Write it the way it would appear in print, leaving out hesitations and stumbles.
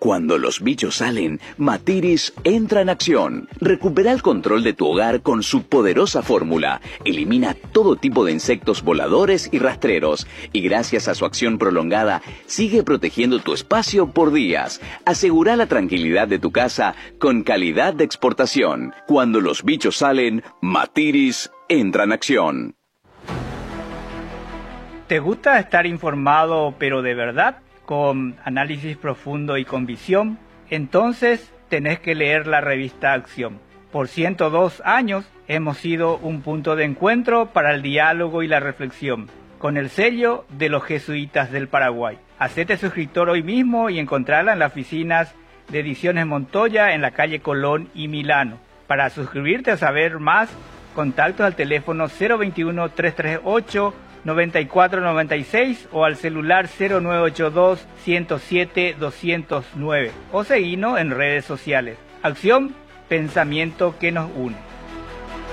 Cuando los bichos salen, Matiris entra en acción. Recupera el control de tu hogar con su poderosa fórmula. Elimina todo tipo de insectos voladores y rastreros. Y gracias a su acción prolongada, sigue protegiendo tu espacio por días. Asegura la tranquilidad de tu casa con calidad de exportación. Cuando los bichos salen, Matiris entra en acción. ¿Te gusta estar informado pero de verdad? Con análisis profundo y con visión, entonces tenés que leer la revista Acción. Por 102 años hemos sido un punto de encuentro para el diálogo y la reflexión, con el sello de los jesuitas del Paraguay. Hacete suscriptor hoy mismo y encontrarla en las oficinas de Ediciones Montoya en la calle Colón y Milano. Para suscribirte a saber más, contactos al teléfono 021-338-9496 o al celular 0982-107-209 o seguinos en redes sociales. Acción, pensamiento que nos une.